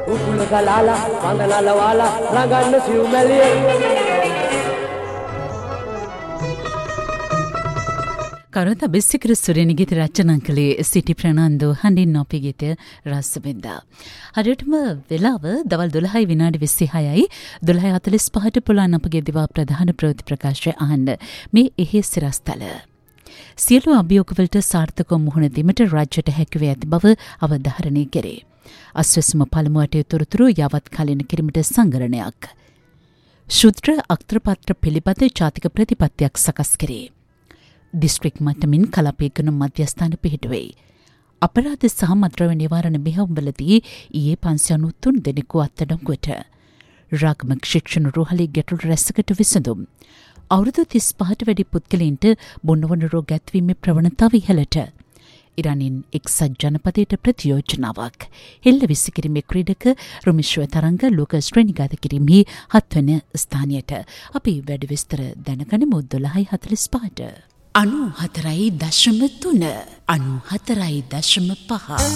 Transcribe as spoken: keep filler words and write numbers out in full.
උකුල ගලාලා වඳනලවාලා රඟන්න සිව්මැලිය. කරුණ තබෙස්සිකර සුරේනි ගීත රචනා කළේ සිටි ප්‍රනාන්දු හඬින් නොපි ගීත රසවින්දා. හරියටම වෙලාව දවල් දොළහයි විනාඩි විසිහයයි දොළහයි හතළිස් පහට පුළුවන් අපගේ දිවා ප්‍රධාන ප්‍රවෘත්ති ප්‍රකාශය අහන්න මේ එහි සිරස්තල. සියලු අභියෝගවලට සාර්ථකව මුහුණ දීමට රාජ්‍යයට හැකිව ඇති බව අවධාරණය කෙරේ. අස්වැසුම පළමු වටේ තොරතුරු යවත් කාලීන කිරීමට සංගරණයක්. ශුද්‍ර අක්‍රපත්‍ර පිළිබඳ ජාතික ප්‍රතිපත්තියක් සකස් කෙරේ. දිස්ත්‍රික් මට්ටමින් කලාපීකරණ මධ්‍යස්ථාන පිහිටුවේ. අපරාධ සහ මත්ද්‍රව්‍ය නිවාරණ මෙහෙයුම්වලදී ඊයේ පන්සිය අනූතුන් දෙනෙකු අත්අඩංගුවට. රාගමක් ශික්ෂණ රෝහලේ ගැටළු රැසකට විසඳුම්. අවුරුදු තිස් පහට වැඩි පුද්ගලයන්ට බොන්නවන රෝග ඇතිවීමේ ප්‍රවණතාව ඉහළට. ඉරානින් එක්සත් ජනපදයට ප්‍රතියෝජනාවක්. හෙල්ල විසිකිරීමේ ක්‍රීඩක රුමිශ්ව තරංග ලෝක ශ්‍රේණිගත කිරීමෙහි හත්වන ස්ථානයට. අපි වැඩි විස්තර දැනගනිමු දොළහයි හතළිස් පහට. අනු හතරයි දශම තුන අනු හතරයි දශම පහ.